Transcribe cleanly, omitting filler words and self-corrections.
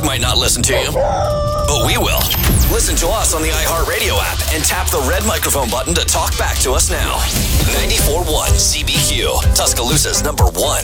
might not listen to you, but we will. Listen to us on the iHeartRadio app and tap the red microphone button to talk back to us now. 94.1 CBQ, Tuscaloosa's #1